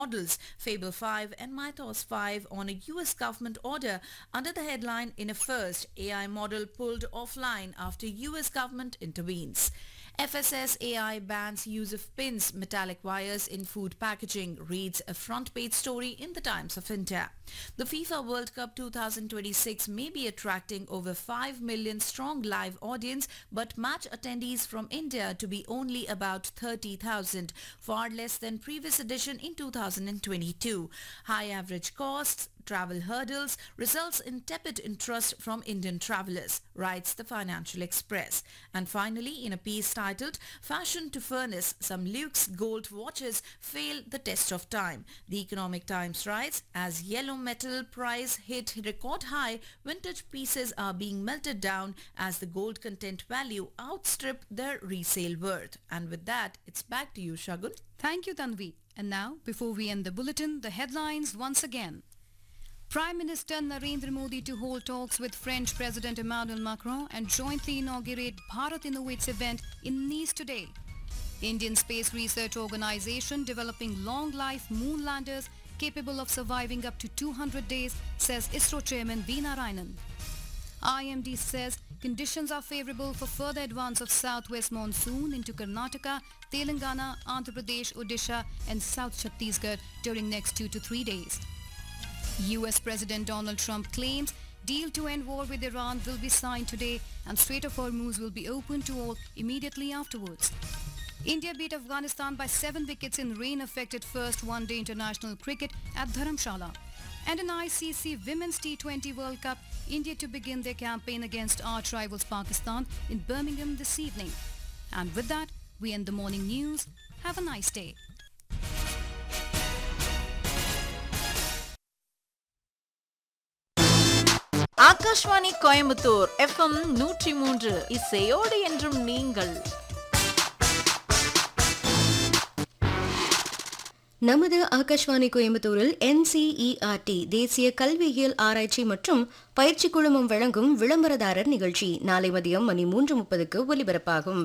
models Faber 5 and Mythos 5 on a US government order under the headline "In a First, AI Model Pulled Offline After US Government Intervenes." FSS AI bans use of pins, metallic wires in food packaging, reads a front page story in the Times of India. The FIFA World Cup 2026 may be attracting over 5 million strong live audience, but match attendees from India to be only about 30,000, far less than previous edition in 2022. High average costs, travel hurdles results in tepid interest from Indian travellers, writes the Financial Express. And finally, in a piece titled "Fashion to Furnace, Some Luke's Gold Watches Fail the Test of Time," the Economic Times writes, as yellow metal price hit record high, vintage pieces are being melted down as the gold content value outstrip their resale worth. And with that, it's back to you, Shagun. Thank you, Tanvi. And now, before we end the bulletin, the headlines once again. Prime Minister Narendra Modi to hold talks with French President Emmanuel Macron and jointly inaugurate Bharat Innovates event in Nice today. Indian Space Research Organisation developing long-life moon landers capable of surviving up to 200 days, says ISRO Chairman V. Narayanan. IMD says conditions are favourable for further advance of southwest monsoon into Karnataka, Telangana, Andhra Pradesh, Odisha and South Chhattisgarh during next 2 to 3 days. US President Donald Trump claims deal to end war with Iran will be signed today and Strait of Hormuz will be open to all immediately afterwards. India beat Afghanistan by 7 wickets in rain-affected first one-day international cricket at Dharamshala. And in ICC Women's T20 World Cup, India to begin their campaign against arch rivals Pakistan in Birmingham this evening. And with that, we end the morning news. Have a nice day. Akashvani Coimbatore FM 103 இசையோடு என்றும் நீங்கள். நமது ஆகாஷ்வாணி கோயம்புத்தூரில் NCERT தேசிய கல்வியியல் ஆராய்ச்சி மற்றும் பயிற்சி குழுமம் வழங்கும் விளம்பரதாரர் நிகழ்ச்சி நாளை மதியம் மணி 3:30க்கு ஒலிபரப்பாகும்.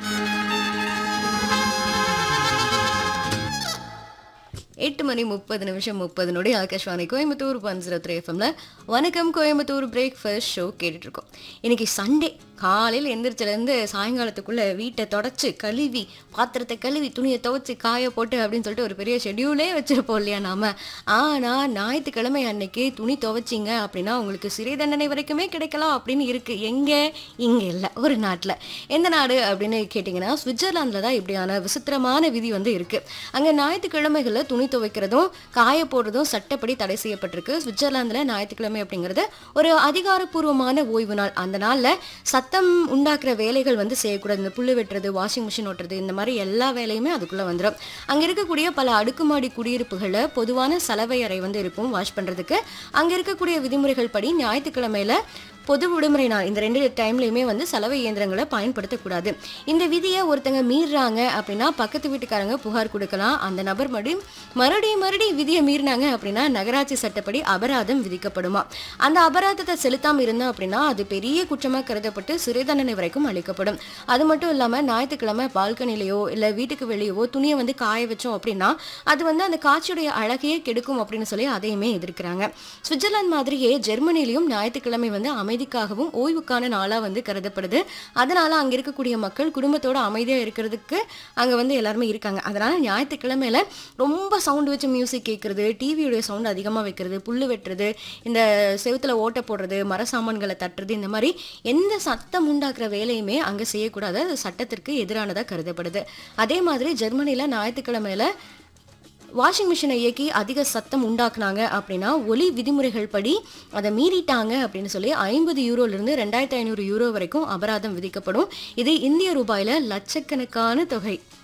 8:30 ஆகாஷ்வாணி கோயம்புத்தூர் 103 FMல வணக்கம் கோயம்புத்தூர் பிரேக்ஃபாஸ்ட் ஷோ கேட்டுட்டு இருக்கோம். இன்னைக்கு சண்டே காலையில் எந்திரிச்சிலேருந்து சாயங்காலத்துக்குள்ளே வீட்டை தொடச்சி கழுவி பாத்திரத்தை கழுவி துணியை துவைச்சி காய போட்டு அப்படின்னு சொல்லிட்டு ஒரு பெரிய ஷெடியூலே வச்சுருப்போம் இல்லையா நாம். ஆனால் ஞாயிற்றுக்கிழமை அன்னைக்கு துணி துவைச்சிங்க அப்படின்னா உங்களுக்கு சிறை தண்டனை வரைக்குமே கிடைக்கலாம் அப்படின்னு இருக்குது. எங்கே? இங்கே இல்லை, ஒரு நாட்டில். எந்த நாடு அப்படின்னு கேட்டிங்கன்னா சுவிட்சர்லாந்தில் தான் இப்படியான விசித்திரமான விதி வந்து இருக்குது. அங்கே ஞாயிற்றுக்கிழமைகளில் துணி துவைக்கிறதும் காய போடுறதும் சட்டப்படி தடை செய்யப்பட்டிருக்கு. சுவிட்சர்லாந்தில் ஞாயிற்றுக்கிழமை அப்படிங்கிறது ஒரு அதிகாரப்பூர்வமான ஓய்வு நாள். அந்த நாளில் சத்தம் உண்டாக்குற வேலைகள் வந்து செய்யக்கூடாது. இந்த புல்லு வெட்டுறது, வாஷிங் மிஷின் ஓட்டுறது, இந்த மாதிரி எல்லா வேலையுமே அதுக்குள்ளே வந்துடும். அங்கே இருக்கக்கூடிய பல அடுக்குமாடி குடியிருப்புகளில் பொதுவான சலவை அறை வந்து இருக்கும் வாஷ் பண்ணுறதுக்கு. அங்கே இருக்கக்கூடிய விதிமுறைகள் படி ஞாயிற்றுக்கிழமையில் பொது விடுமுறை நாள் இந்த 2 டைம்லையுமே வந்து சலவை இயந்திரங்களை பயன்படுத்தக்கூடாது. இந்த விதியை ஒருத்தங்க மீறுறாங்க அப்படின்னா பக்கத்து வீட்டுக்காரங்க புகார் கொடுக்கலாம். அந்த நபர் மறுபடியும் விதியை மீறினாங்க அப்படின்னா நகராட்சி சட்டப்படி அபராதம் விதிக்கப்படுமா. அந்த அபராதத்தை செலுத்தாமல் இருந்தோம் அப்படின்னா அது பெரிய குற்றமாக கருதப்பட்டு சிறை தண்டனை வரைக்கும் அளிக்கப்படும். அது மட்டும் இல்லாமல் ஞாயிற்றுக்கிழமை பால்கனிலேயோ இல்லை வீட்டுக்கு வெளியவோ துணியை வந்து காய வச்சோம் அப்படின்னா அது வந்து அந்த காட்சியுடைய அழகையே கெடுக்கும் அப்படின்னு சொல்லி அதையுமே எதிர்க்கிறாங்க. சுவிட்சர்லாந்து மாதிரியே ஜெர்மனிலையும் ஞாயிற்றுக்கிழமை வந்து அமைதிக்காகவும் ஓய்வுக்கான நாளாக வந்து கருதப்படுது. அதனால அங்கே இருக்கக்கூடிய மக்கள் குடும்பத்தோட அமைதியாக இருக்கிறதுக்கு அங்கே வந்து எல்லாருமே இருக்காங்க. அதனால ஞாயிற்றுக்கிழமையில ரொம்ப சவுண்ட் வச்சு மியூசிக் கேட்கறது, டிவியுடைய சவுண்ட் அதிகமாக வைக்கிறது, புல்லு வெட்டுறது, இந்த செவுத்துல ஓட்ட போடுறது, மர சாமான்களை தட்டுறது, இந்த மாதிரி எந்த சத்தம் உண்டாக்குற வேலையுமே அங்கே செய்யக்கூடாது. அது சட்டத்திற்கு எதிரானதாக கருதப்படுது. அதே மாதிரி ஜெர்மனியில் ஞாயிற்றுக்கிழமையில வாஷிங் மிஷினை இயக்கி அதிக சத்தம் உண்டாக்குனாங்க அப்படின்னா ஒலி விதிமுறைகள் படி அதை மீறிட்டாங்க அப்படின்னு சொல்லி 50 யூரோலிருந்து 2500 யூரோ வரைக்கும் அபராதம் விதிக்கப்படும். இது இந்திய ரூபாயில் லட்சக்கணக்கான தொகை.